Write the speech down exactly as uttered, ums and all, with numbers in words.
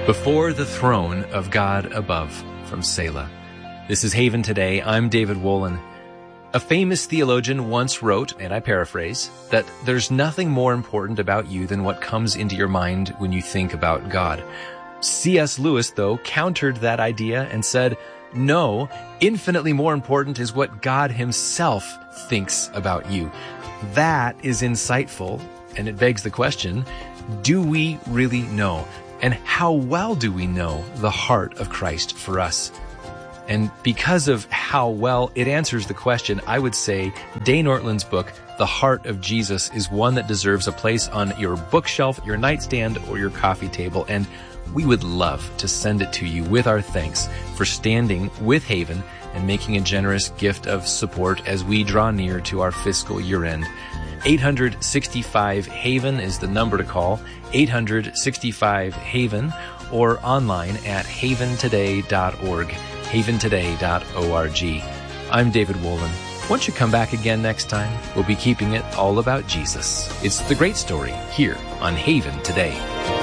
Before the Throne of God Above, from Selah. This is Haven Today. I'm David Wolin. A famous theologian once wrote, and I paraphrase, that there's nothing more important about you than what comes into your mind when you think about God. C S Lewis, though, countered that idea and said, no, infinitely more important is what God himself thinks about you. That is insightful, and it begs the question, do we really know? And how well do we know the heart of Christ for us? And because of how well it answers the question, I would say Dane Ortlund's book, The Heart of Jesus, is one that deserves a place on your bookshelf, your nightstand, or your coffee table. And we would love to send it to you with our thanks for standing with Haven and making a generous gift of support as we draw near to our fiscal year end. eight hundred sixty-five Haven is the number to call, eight hundred sixty-five Haven, or online at haven today dot org, haven today dot org. I'm David Wolin. Won't you come back again next time? We'll be keeping it all about Jesus. It's the great story here on Haven Today.